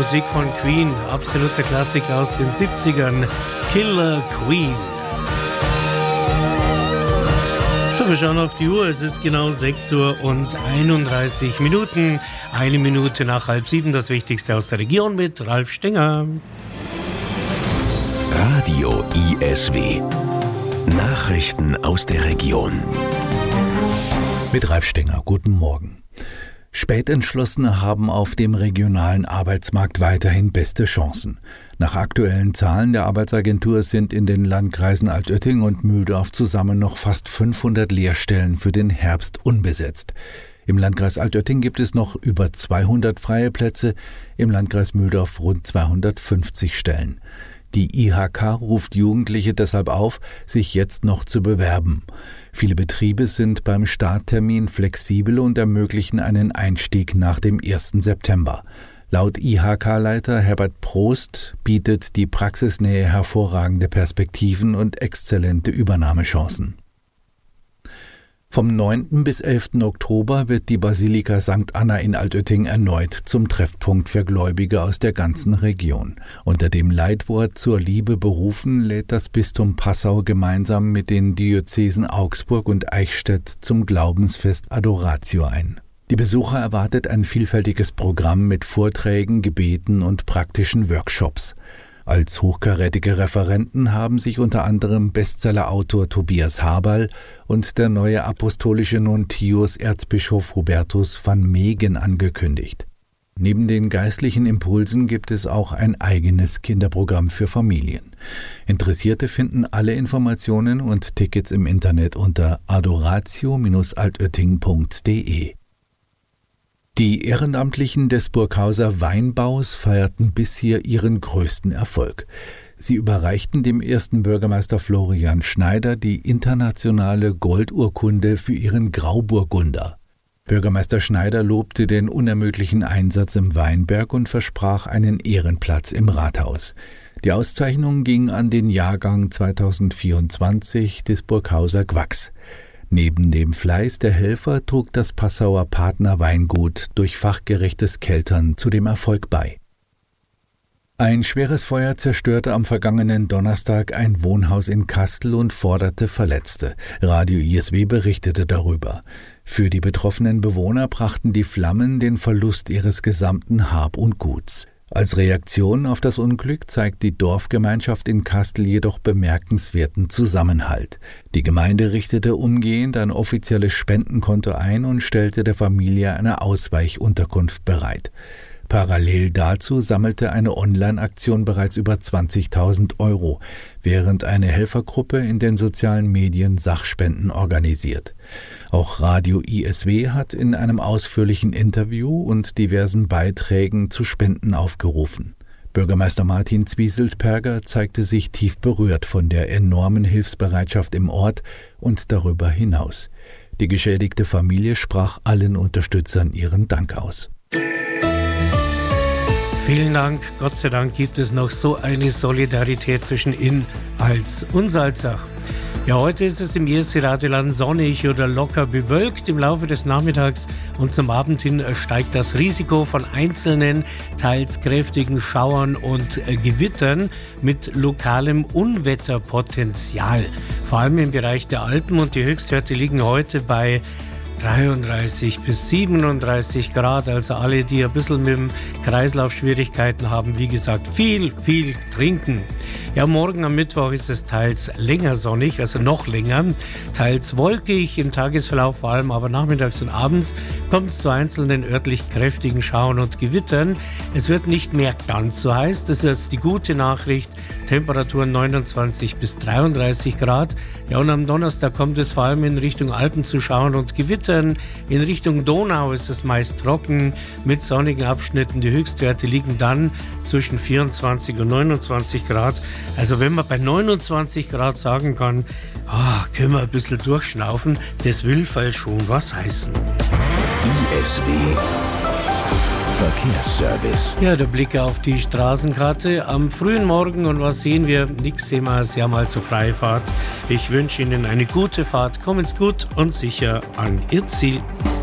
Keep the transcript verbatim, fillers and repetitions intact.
Musik von Queen, absoluter Klassiker aus den siebzigern, Killer Queen. So, wir schauen auf die Uhr, es ist genau sechs Uhr und einunddreißig Minuten, eine Minute nach halb sieben, das Wichtigste aus der Region mit Ralf Stenger. Radio I S W, Nachrichten aus der Region. Mit Ralf Stenger, guten Morgen. Spätentschlossene haben auf dem regionalen Arbeitsmarkt weiterhin beste Chancen. Nach aktuellen Zahlen der Arbeitsagentur sind in den Landkreisen Altötting und Mühldorf zusammen noch fast fünfhundert Lehrstellen für den Herbst unbesetzt. Im Landkreis Altötting gibt es noch über zweihundert freie Plätze, im Landkreis Mühldorf rund zweihundertfünfzig Stellen. Die I H K ruft Jugendliche deshalb auf, sich jetzt noch zu bewerben. Viele Betriebe sind beim Starttermin flexibel und ermöglichen einen Einstieg nach dem ersten September. Laut I H K-Leiter Herbert Prost bietet die Praxisnähe hervorragende Perspektiven und exzellente Übernahmechancen. Vom neunten bis elften Oktober wird die Basilika Sankt Anna in Altötting erneut zum Treffpunkt für Gläubige aus der ganzen Region. Unter dem Leitwort Zur Liebe berufen lädt das Bistum Passau gemeinsam mit den Diözesen Augsburg und Eichstätt zum Glaubensfest Adoratio ein. Die Besucher erwartet ein vielfältiges Programm mit Vorträgen, Gebeten und praktischen Workshops. Als hochkarätige Referenten haben sich unter anderem Bestsellerautor Tobias Haberl und der neue apostolische Nuntius Erzbischof Hubertus van Megen angekündigt. Neben den geistlichen Impulsen gibt es auch ein eigenes Kinderprogramm für Familien. Interessierte finden alle Informationen und Tickets im Internet unter adoratio Bindestrich altötting Punkt de. Die Ehrenamtlichen des Burghauser Weinbaus feierten bisher ihren größten Erfolg. Sie überreichten dem ersten Bürgermeister Florian Schneider die internationale Goldurkunde für ihren Grauburgunder. Bürgermeister Schneider lobte den unermüdlichen Einsatz im Weinberg und versprach einen Ehrenplatz im Rathaus. Die Auszeichnung ging an den Jahrgang zweitausendvierundzwanzig des Burghauser Gwachs. Neben dem Fleiß der Helfer trug das Passauer Partnerweingut durch fachgerechtes Keltern zu dem Erfolg bei. Ein schweres Feuer zerstörte am vergangenen Donnerstag ein Wohnhaus in Kastel und forderte Verletzte. Radio I S W berichtete darüber. Für die betroffenen Bewohner brachten die Flammen den Verlust ihres gesamten Hab und Guts. Als Reaktion auf das Unglück zeigt die Dorfgemeinschaft in Kastel jedoch bemerkenswerten Zusammenhalt. Die Gemeinde richtete umgehend ein offizielles Spendenkonto ein und stellte der Familie eine Ausweichunterkunft bereit. Parallel dazu sammelte eine Online-Aktion bereits über zwanzigtausend Euro, während eine Helfergruppe in den sozialen Medien Sachspenden organisiert. Auch Radio I S W hat in einem ausführlichen Interview und diversen Beiträgen zu Spenden aufgerufen. Bürgermeister Martin Zwieselsperger zeigte sich tief berührt von der enormen Hilfsbereitschaft im Ort und darüber hinaus. Die geschädigte Familie sprach allen Unterstützern ihren Dank aus. Vielen Dank. Gott sei Dank gibt es noch so eine Solidarität zwischen Inn, Hals und Salzach. Ja, heute ist es im Erste-Radeland sonnig oder locker bewölkt im Laufe des Nachmittags und zum Abend hin steigt das Risiko von einzelnen, teils kräftigen Schauern und äh, Gewittern mit lokalem Unwetterpotenzial. Vor allem im Bereich der Alpen, und die Höchstwerte liegen heute bei dreiunddreißig bis siebenunddreißig Grad, also alle, die ein bisschen mit dem Kreislauf Schwierigkeiten haben, wie gesagt, viel, viel trinken. Ja, morgen am Mittwoch ist es teils länger sonnig, also noch länger, teils wolkig im Tagesverlauf vor allem, aber nachmittags und abends kommt es zu einzelnen örtlich kräftigen Schauern und Gewittern. Es wird nicht mehr ganz so heiß, das ist jetzt die gute Nachricht. Temperaturen neunundzwanzig bis dreiunddreißig Grad. Ja, und am Donnerstag kommt es vor allem in Richtung Alpen zu Schauern und Gewittern. In Richtung Donau ist es meist trocken mit sonnigen Abschnitten. Die Höchstwerte liegen dann zwischen vierundzwanzig und neunundzwanzig Grad. Also wenn man bei neunundzwanzig Grad sagen kann, oh, können wir ein bisschen durchschnaufen, das will vielleicht schon was heißen. I S W Verkehrsservice. Ja, der Blick auf die Straßenkarte am frühen Morgen, und was sehen wir? Nix sehen wir, Sie haben also freie Fahrt. Ich wünsche Ihnen eine gute Fahrt, kommen's gut und sicher an Ihr Ziel.